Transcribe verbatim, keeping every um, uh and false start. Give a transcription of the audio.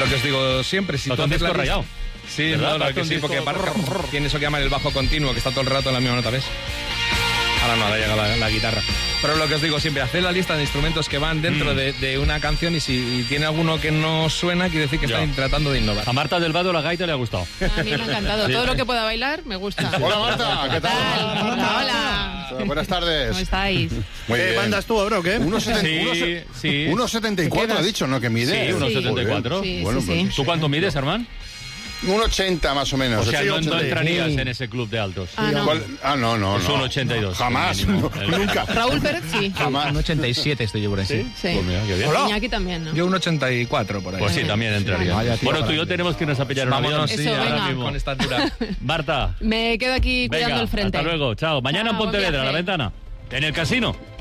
que os digo siempre, si no, tú haces la rayado. Sí, no, no, que sí, porque Parca tiene eso que llaman el bajo continuo, que está todo el rato en la misma nota, ¿ves? Ahora no, ahora llega la, la guitarra. Pero lo que os digo siempre, haced la lista de instrumentos que van dentro mm. de, de una canción y si y tiene alguno que no suena, quiere decir que ya. están tratando de innovar. A Marta del Vado la gaita le ha gustado. A mí me ha encantado. Sí. Todo lo que pueda bailar me gusta. Hola Marta, ¿qué tal? Hola, hola. hola. Buenas tardes. ¿Cómo estáis? Muy ¿Qué bandas tú, bro? ¿Qué? uno setenta y cuatro ha dicho, ¿no? Que mide. Sí, uno setenta y cuatro. Sí, bueno, sí, pues, sí. ¿Tú cuánto mides, Armand? uno ochenta más o menos. O sea, sí, no, no entrarías sí. en ese club de altos. Ah, no. ¿Cuál? Ah, no, no, no. Es un ochenta y dos. Jamás, no, nunca. Raúl Pérez, sí. Jamás. Un ochenta y siete estoy yo por ahí. ¿Sí? Sí. Pues mira, qué bien. Iñaki también, ¿no? Yo un ochenta y cuatro por ahí. Pues sí, también entraría. Vaya, tío, Bueno, tú y yo grande. tenemos que irnos a pillar un avión. Vámonos, Eso, sí, ahora venga. mismo. Con esta altura. Marta. Me quedo aquí Venga, cuidando el frente. hasta luego. Chao. Mañana Chao, en Pontevedra, a la buen viaje. ventana. En el casino.